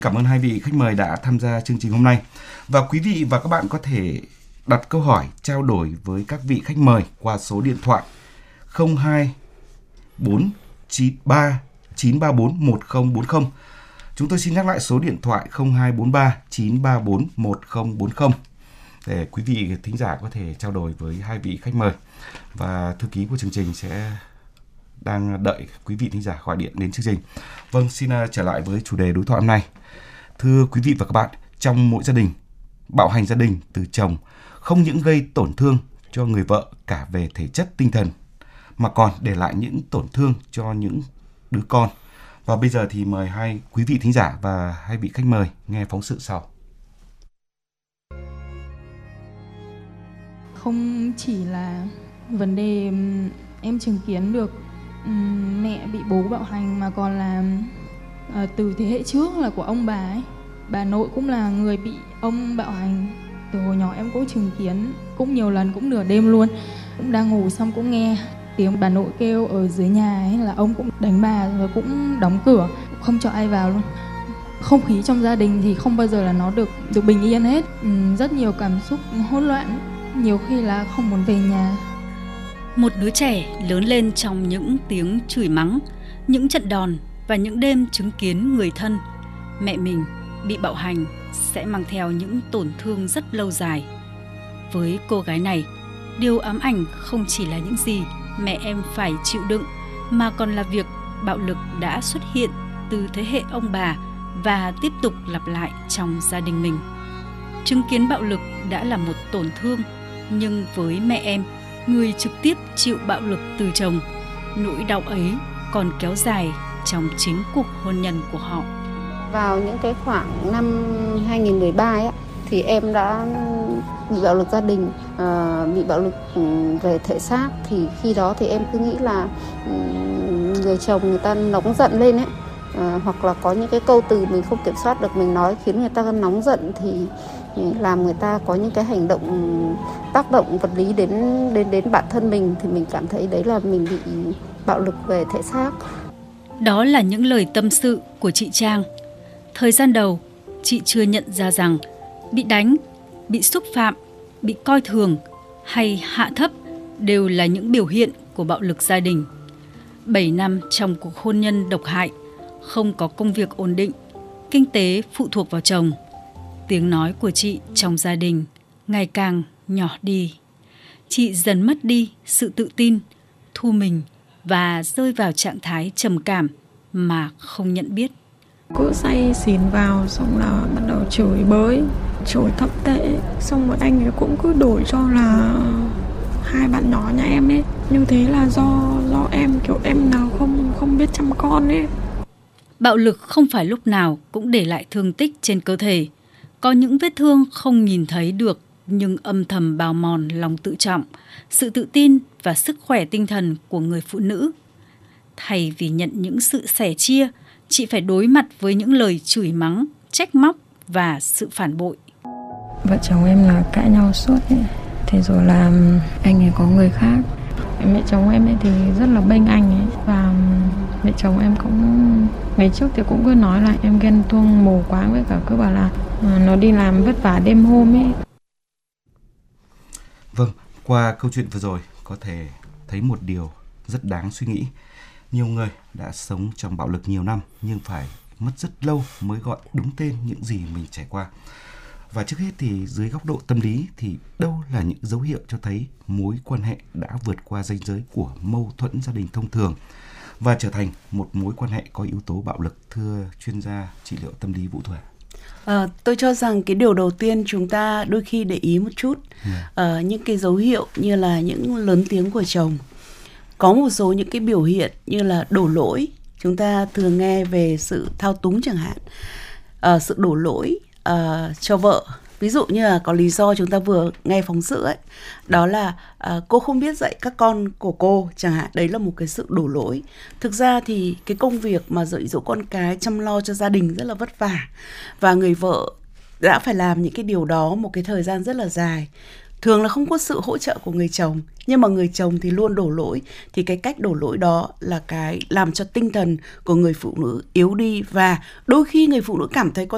Cảm ơn hai vị khách mời đã tham gia chương trình hôm nay. Và quý vị và các bạn có thể đặt câu hỏi, trao đổi với các vị khách mời qua số điện thoại 0243 934 1040. Chúng tôi xin nhắc lại số điện thoại 0243 934 1040 để quý vị thính giả có thể trao đổi với hai vị khách mời. Và thư ký của chương trình sẽ đang đợi quý vị thính giả gọi điện đến chương trình. Vâng, xin trở lại với chủ đề đối thoại hôm nay. Thưa quý vị và các bạn, trong mỗi gia đình, bạo hành gia đình từ chồng không những gây tổn thương cho người vợ cả về thể chất tinh thần, mà còn để lại những tổn thương cho những đứa con. Và bây giờ thì mời hai quý vị thính giả và hai vị khách mời nghe phóng sự sau. Không chỉ là vấn đề em chứng kiến được mẹ bị bố bạo hành, mà còn là từ thế hệ trước là của ông bà ấy. Bà nội cũng là người bị ông bạo hành. Từ hồi nhỏ em cũng chứng kiến, cũng nhiều lần, cũng nửa đêm luôn. Cũng đang ngủ xong cũng nghe tiếng bà nội kêu ở dưới nhà ấy, là ông cũng đánh bà rồi cũng đóng cửa, không cho ai vào luôn. Không khí trong gia đình thì không bao giờ là nó được bình yên hết. Rất nhiều cảm xúc hỗn loạn, nhiều khi là không muốn về nhà. Một đứa trẻ lớn lên trong những tiếng chửi mắng, những trận đòn và những đêm chứng kiến người thân, mẹ mình bị bạo hành sẽ mang theo những tổn thương rất lâu dài. Với cô gái này, điều ám ảnh không chỉ là những gì mẹ em phải chịu đựng, mà còn là việc bạo lực đã xuất hiện từ thế hệ ông bà và tiếp tục lặp lại trong gia đình mình. Chứng kiến bạo lực đã là một tổn thương, nhưng với mẹ em, người trực tiếp chịu bạo lực từ chồng, nỗi đau ấy còn kéo dài trong chính cuộc hôn nhân của họ. Vào những cái khoảng năm 2013 ấy, thì em đã bị bạo lực gia đình, bị bạo lực về thể xác. Thì khi đó thì em cứ nghĩ là người chồng người ta nóng giận lên ấy, hoặc là có những cái câu từ mình không kiểm soát được, mình nói khiến người ta nóng giận thì làm người ta có những cái hành động tác động vật lý đến bản thân mình, thì mình cảm thấy đấy là mình bị bạo lực về thể xác. Đó là những lời tâm sự của chị Trang. Thời gian đầu, chị chưa nhận ra rằng bị đánh, bị xúc phạm, bị coi thường hay hạ thấp đều là những biểu hiện của bạo lực gia đình. 7 năm trong cuộc hôn nhân độc hại, không có công việc ổn định, kinh tế phụ thuộc vào chồng. Tiếng nói của chị trong gia đình ngày càng nhỏ đi. Chị dần mất đi sự tự tin, thu mình và rơi vào trạng thái trầm cảm mà không nhận biết. Cứ say xỉn vào xong là bắt đầu chửi bới, chửi thậm tệ. Xong rồi anh ấy cũng cứ đổi cho là hai bạn nhỏ nhà em ấy. Như thế là do em, kiểu em nào không biết chăm con ấy. Bạo lực không phải lúc nào cũng để lại thương tích trên cơ thể. Có những vết thương không nhìn thấy được nhưng âm thầm bào mòn lòng tự trọng, sự tự tin và sức khỏe tinh thần của người phụ nữ. Thay vì nhận những sự sẻ chia, chị phải đối mặt với những lời chửi mắng, trách móc và sự phản bội. Vợ chồng em là cãi nhau suốt ấy. Thế rồi là anh ấy có người khác. Mẹ chồng em ấy thì rất là bênh anh ấy. Và mẹ chồng em cũng ngày trước thì cũng cứ nói là em ghen tuông mù quáng, với cả cứ bảo là nó đi làm vất vả đêm hôm ấy. Vâng, qua câu chuyện vừa rồi có thể thấy một điều rất đáng suy nghĩ. Nhiều người đã sống trong bạo lực nhiều năm nhưng phải mất rất lâu mới gọi đúng tên những gì mình trải qua. Và trước hết thì dưới góc độ tâm lý thì đâu là những dấu hiệu cho thấy mối quan hệ đã vượt qua ranh giới của mâu thuẫn gia đình thông thường và trở thành một mối quan hệ có yếu tố bạo lực, thưa chuyên gia trị liệu tâm lý Vũ Thuở? Tôi cho rằng cái điều đầu tiên chúng ta đôi khi để ý một chút, những cái dấu hiệu như là những lớn tiếng của chồng. Có một số những cái biểu hiện như là đổ lỗi, chúng ta thường nghe về sự thao túng chẳng hạn, sự đổ lỗi cho vợ. Ví dụ như là có lý do chúng ta vừa nghe phóng sự ấy, đó là cô không biết dạy các con của cô chẳng hạn, đấy là một cái sự đổ lỗi. Thực ra thì cái công việc mà dạy dỗ con cái, chăm lo cho gia đình rất là vất vả, và người vợ đã phải làm những cái điều đó một cái thời gian rất là dài. Thường là không có sự hỗ trợ của người chồng, nhưng mà người chồng thì luôn đổ lỗi. Thì cái cách đổ lỗi đó là cái làm cho tinh thần của người phụ nữ yếu đi, và đôi khi người phụ nữ cảm thấy có